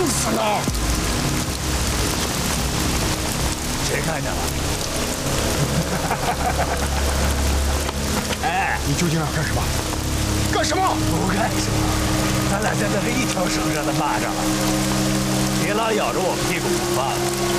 死了！ 谁看见了？哎， 你究竟要干什么？干什么？ 不干什么，咱俩现在是一条绳上的蚂蚱了，别老咬着我屁股不放。